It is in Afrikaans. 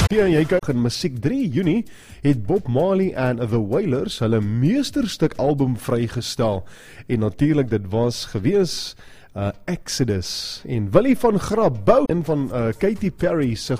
Ja, jy kyk in musiek 3 Junie het Bob Marley en The Wailers hulle meesterstuk album vrygestel. En natuurlik dit was gewees Exodus en Willie van Grabouw en van Katy Perry se